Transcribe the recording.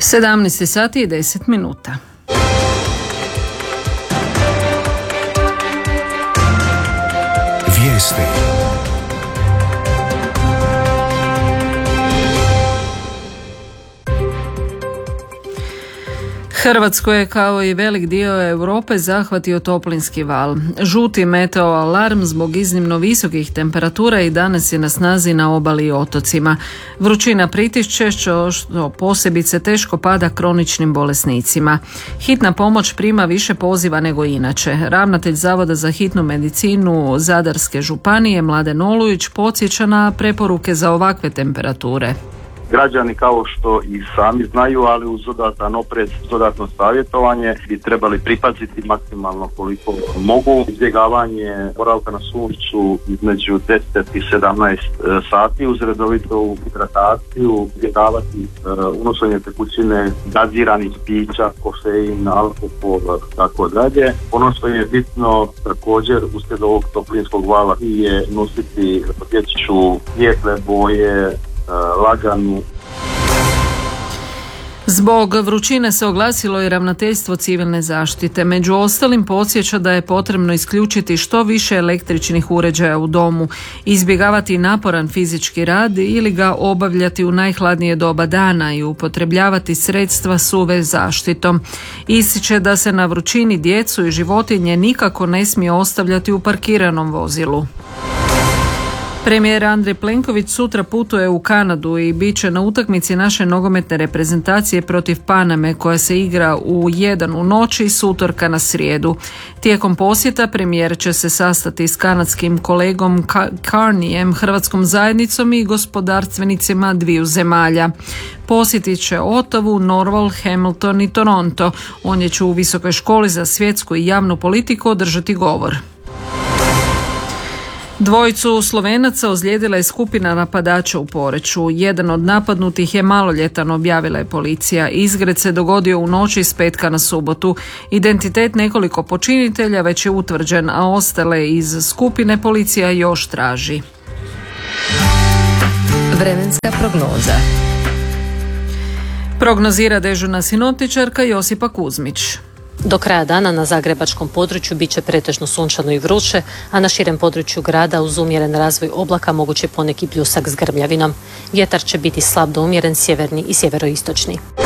17 sati i 10 minuta. Vijesti. Hrvatsku je kao i velik dio Europe zahvatio toplinski val. Žuti meteo alarm zbog iznimno visokih temperatura i danas je na snazi na obali i otocima. Vrućina pritišće što posebice teško pada kroničnim bolesnicima. Hitna pomoć prima više poziva nego inače. Ravnatelj Zavoda za hitnu medicinu Zadarske županije Mladen Olujić podsjeća na preporuke za ovakve temperature. Građani, kao što i sami znaju, ali uz dodatan oprez, dodatno savjetovanje, bi trebali pripaziti maksimalno koliko mogu. Izbjegavanje boravka na suncu između 10 i 17 sati uz redovitu hidrataciju, izbjegavati unošenje tekućine, gaziranih pića, kofein, alkohol, tako dalje. Ono što je bitno također uslijed ovog toplinskog vala je nositi odjeću svijetle boje, laganu. Zbog vrućine se oglasilo i Ravnateljstvo civilne zaštite. Među ostalim podsjeća da je potrebno isključiti što više električnih uređaja u domu, izbjegavati naporan fizički rad ili ga obavljati u najhladnije doba dana i upotrebljavati sredstva s UV zaštitom. Ističe da se na vrućini djecu i životinje nikako ne smije ostavljati u parkiranom vozilu. Premijer Andrej Plenković sutra putuje u Kanadu i bit će na utakmici naše nogometne reprezentacije protiv Paname koja se igra u 1 u noći s utorka na srijedu. Tijekom posjeta premijer će se sastati s kanadskim kolegom Carneyem, hrvatskom zajednicom i gospodarstvenicima dviju zemalja. Posjetit će Ottawu, Norwalk, Hamilton i Toronto. On je će u Visokoj školi za svjetsku i javnu politiku održati govor. Dvojicu Slovenaca ozlijedila je skupina napadača u Poreču. Jedan od napadnutih je maloljetan, objavila je policija. Izgred se dogodio u noći s petka na subotu. Identitet nekoliko počinitelja već je utvrđen, a ostale iz skupine policija još traži. Vremenska prognoza. Prognozira dežurna sinoptičarka Josipa Kuzmić. Do kraja dana na zagrebačkom području bit će pretežno sunčano i vruće, a na širem području grada uz umjeren razvoj oblaka moguće poneki pljusak s grmljavinom. Vjetar će biti slab do umjeren sjeverni i sjeveroistočni.